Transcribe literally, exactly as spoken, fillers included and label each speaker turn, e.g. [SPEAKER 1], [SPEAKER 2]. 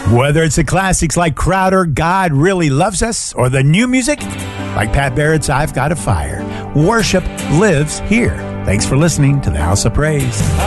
[SPEAKER 1] Whether it's the classics like Crowder, God Really Loves Us, or the new music like Pat Barrett's I've Got a Fire, worship lives here. Thanks for listening to the House of Praise.